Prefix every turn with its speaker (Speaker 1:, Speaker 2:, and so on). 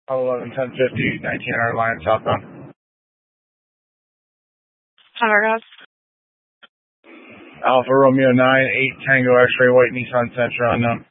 Speaker 1: 11 1050 1900 line southbound.
Speaker 2: Power
Speaker 1: Alpha Romeo 9 8 Tango X-ray white Nissan Sentra unknown.